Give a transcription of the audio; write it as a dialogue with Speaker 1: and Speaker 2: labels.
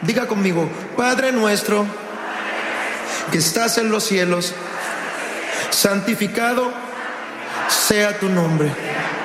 Speaker 1: Diga conmigo: Padre nuestro que estás en los cielos, santificado sea tu nombre.